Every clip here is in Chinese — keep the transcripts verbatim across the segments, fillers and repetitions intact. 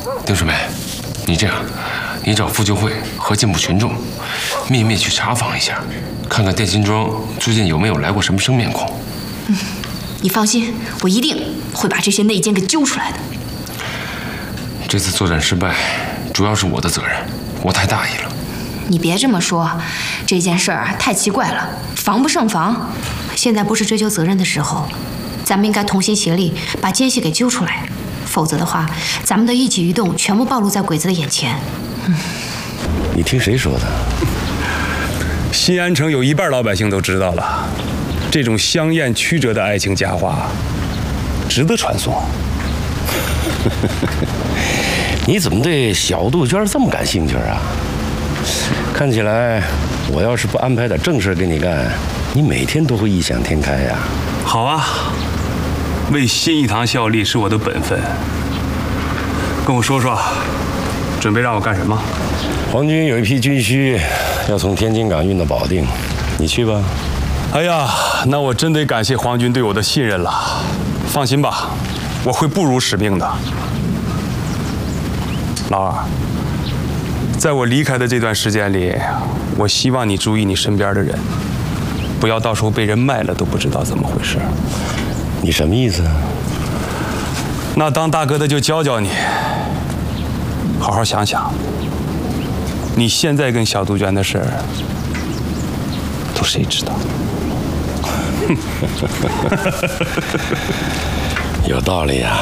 丁水梅，你这样，你找妇救会和进步群众，秘密去查访一下，看看电信庄最近有没有来过什么生面孔。 嗯，你放心，我一定会把这些内奸给揪出来的。 这次作战失败，主要是我的责任，我太大意了。 你别这么说，这件事儿太奇怪了，防不胜防。现在不是追究责任的时候，咱们应该同心协力把奸细给揪出来，否则的话，咱们的一举一动全部暴露在鬼子的眼前。嗯， 你听谁说的？ 新安城有一半老百姓都知道了，这种香艳曲折的爱情佳话，值得传颂。 你怎么对小杜鹃这么感兴趣啊？看起来，我要是不安排点正事给你干，你每天都会异想天开呀。 好啊，为新义堂效力是我的本分。跟我说说，准备让我干什么？ 皇军有一批军需要从天津港运到保定，你去吧。 哎呀，那我真得感谢皇军对我的信任了。放心吧，我会不辱使命的。老二，在我离开的这段时间里，我希望你注意你身边的人，不要到时候被人卖了都不知道怎么回事。 你什么意思啊？ 那当大哥的就教教你，好好想想，你现在跟小杜鹃的事儿，都谁知道？ 有道理呀。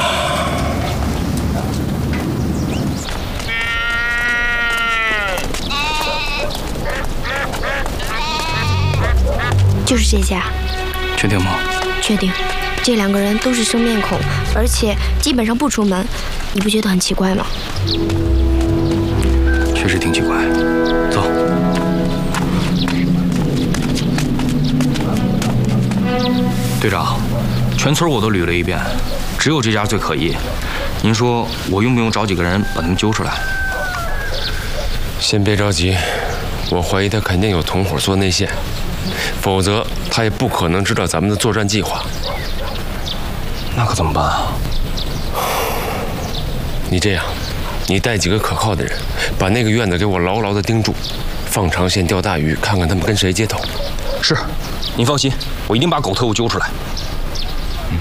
就是这家。 确定吗？ 确定。这两个人都是生面孔，而且基本上不出门，你不觉得很奇怪吗？ 确实挺奇怪。走。队长，全村我都捋了一遍，只有这家最可疑。您说我用不用找几个人把他们揪出来？ 先别着急，我怀疑他肯定有同伙做内线，否则他也不可能知道咱们的作战计划。 那可怎么办啊？ 你这样，你带几个可靠的人，把那个院子给我牢牢地盯住，放长线钓大鱼，看看他们跟谁接头。 是，您放心，我一定把狗特务揪出来。嗯。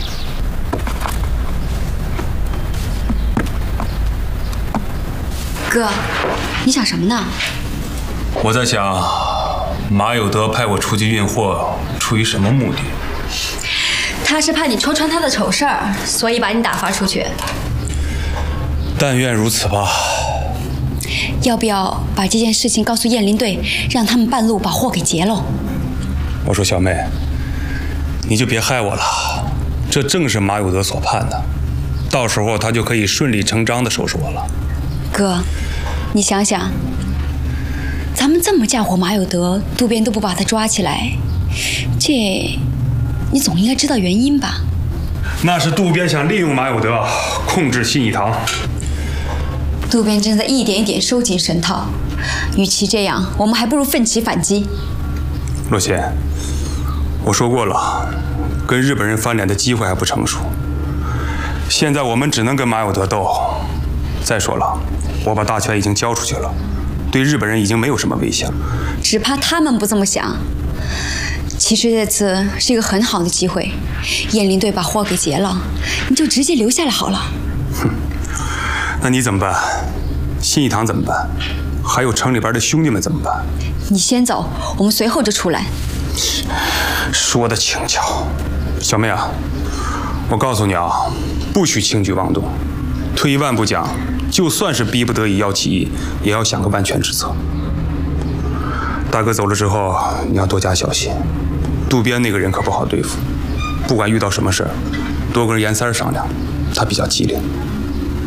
哥，你想什么呢？ 我在想，马有德派我出去运货，出于什么目的？ 他是怕你戳穿他的丑事儿，所以把你打发出去。 但愿如此吧。 要不要把这件事情告诉燕林队，让他们半路把货给劫喽？ 我说小妹，你就别害我了，这正是马有德所盼的，到时候他就可以顺理成章地收拾我了。 哥，你想想，咱们这么嫁祸马有德，渡边都不把他抓起来，这你总应该知道原因吧？ 那是渡边想利用马有德控制信义堂。 渡边正在一点一点收紧绳套，与其这样，我们还不如奋起反击。 洛贤，我说过了，跟日本人翻脸的机会还不成熟。现在我们只能跟马有德斗。再说了，我把大权已经交出去了，对日本人已经没有什么威胁了。 只怕他们不这么想。其实这次是一个很好的机会，燕林队把货给劫了，你就直接留下来好了。 哼，那你怎么办？信义堂怎么办？还有城里边的兄弟们怎么办？ 你先走，我们随后就出来。 说的轻巧，小妹啊，我告诉你啊，不许轻举妄动。退一万步讲，就算是逼不得已要起义，也要想个万全之策。大哥走了之后，你要多加小心。渡边那个人可不好对付，不管遇到什么事儿，多跟严三商量，他比较机灵。